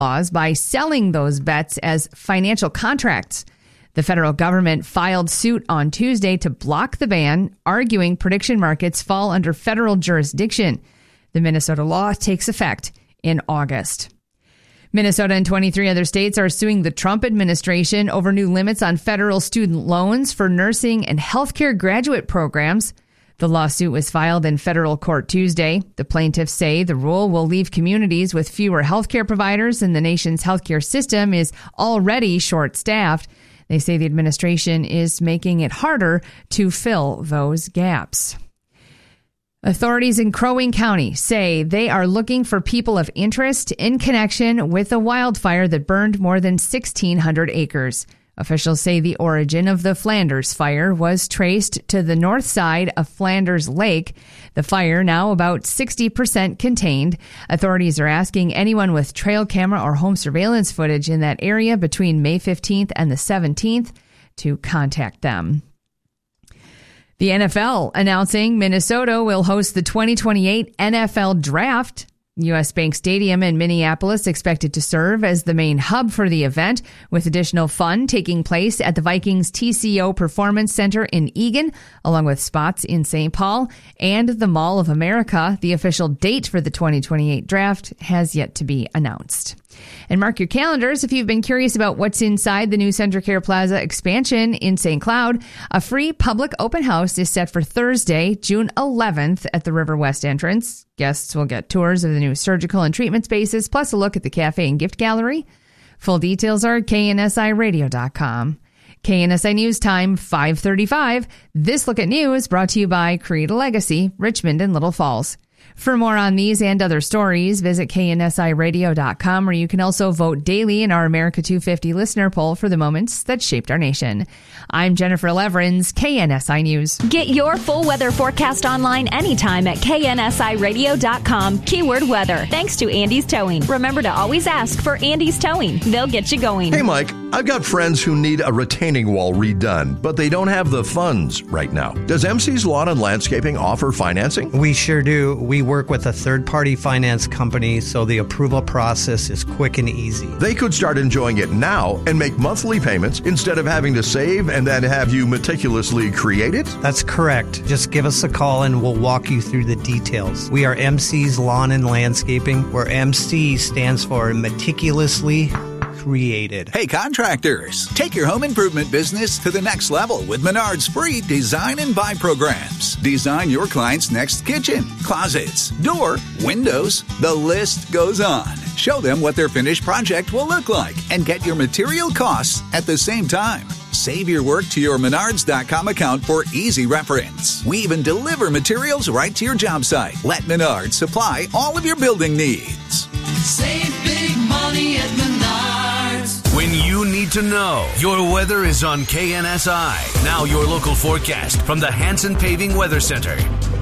laws by selling those bets as financial contracts. The federal government filed suit on Tuesday to block the ban, arguing prediction markets fall under federal jurisdiction. The Minnesota law takes effect in August. Minnesota and 23 other states are suing the Trump administration over new limits on federal student loans for nursing and healthcare graduate programs. The lawsuit was filed in federal court Tuesday. The plaintiffs say the rule will leave communities with fewer healthcare providers, and the nation's healthcare system is already short-staffed. They say the administration is making it harder to fill those gaps. Authorities in Crow Wing County say they are looking for people of interest in connection with a wildfire that burned more than 1,600 acres. Officials say the origin of the Flanders fire was traced to the north side of Flanders Lake. The fire, now about 60% contained. Authorities are asking anyone with trail camera or home surveillance footage in that area between May 15th and the 17th to contact them. The NFL announcing Minnesota will host the 2028 NFL Draft. U.S. Bank Stadium in Minneapolis expected to serve as the main hub for the event, with additional fun taking place at the Vikings TCO Performance Center in Eagan, along with spots in St. Paul and the Mall of America. The official date for the 2028 draft has yet to be announced. And mark your calendars if you've been curious about what's inside the new CentraCare Plaza expansion in St. Cloud. A free public open house is set for Thursday, June 11th at the River West entrance. Guests will get tours of the new surgical and treatment spaces, plus a look at the cafe and gift gallery. Full details are at KNSIRadio.com. KNSI News Time, 5:35. This Look at News brought to you by Create a Legacy, Richmond and Little Falls. For more on these and other stories, visit KNSIRadio.com, where you can also vote daily in our America 250 listener poll for the moments that shaped our nation. I'm Jennifer Leverins, KNSI News. Get your full weather forecast online anytime at KNSIRadio.com, keyword weather. Thanks to Andy's Towing. Remember to always ask for Andy's Towing. They'll get you going. Hey, Mike, I've got friends who need a retaining wall redone, but they don't have the funds right now. Does MC's Lawn and Landscaping offer financing? We sure do. We work with a third-party finance company, so the approval process is quick and easy. They could start enjoying it now and make monthly payments instead of having to save and then have you meticulously create it? That's correct. Just give us a call and we'll walk you through the details. We are MC's Lawn and Landscaping, where MC stands for meticulously created. Hey, contractors, take your home improvement business to the next level with Menard's free design and buy programs. Design your client's next kitchen, closets, door, windows. The list goes on. Show them what their finished project will look like and get your material costs at the same time. Save your work to your Menards.com account for easy reference. We even deliver materials right to your job site. Let Menards supply all of your building needs. Save big money at Menards. When you need to know, your weather is on KNSI. Now your local forecast from the Hanson Paving Weather Center.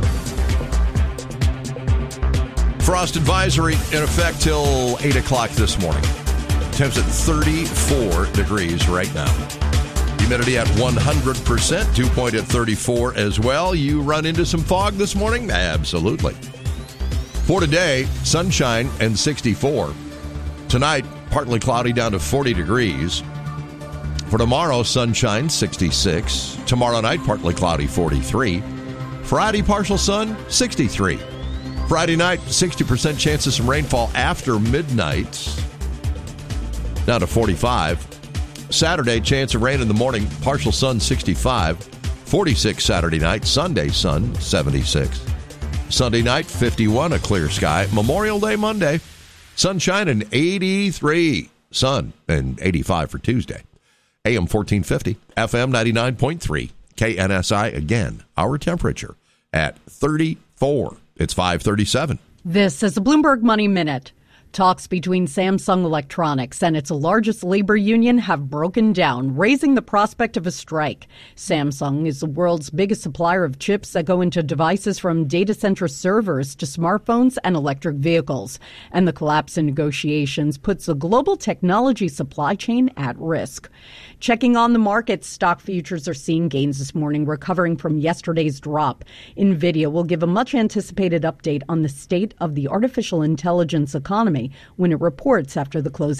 Frost advisory in effect till 8 o'clock this morning. Temps at 34 degrees right now. Humidity at 100%, dew point at 34 as well. You run into some fog this morning? Absolutely. For today, sunshine and 64. Tonight, partly cloudy down to 40 degrees. For tomorrow, sunshine, 66. Tomorrow night, partly cloudy, 43. Friday, partial sun, 63. Friday night, 60% chance of some rainfall after midnight, down to 45. Saturday, chance of rain in the morning, partial sun, 65. 46 Saturday night. Sunday, sun, 76. Sunday night, 51, a clear sky. Memorial Day Monday, sunshine and 83. Sun and 85 for Tuesday. AM 1450, FM 99.3. KNSI, again, our temperature at 34. It's 5:37. This is a Bloomberg Money Minute. Talks between Samsung Electronics and its largest labor union have broken down, raising the prospect of a strike. Samsung is the world's biggest supplier of chips that go into devices from data center servers to smartphones and electric vehicles. And the collapse in negotiations puts the global technology supply chain at risk. Checking on the markets, stock futures are seeing gains this morning, recovering from yesterday's drop. NVIDIA will give a much-anticipated update on the state of the artificial intelligence economy when it reports after the close